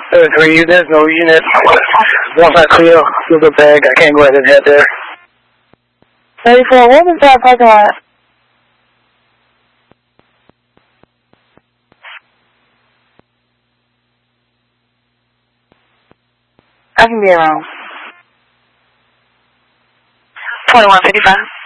3, there's no unit. Once I clear the bag, I can't go ahead and head there. 34, what was that parking lot? I can be around. 2155.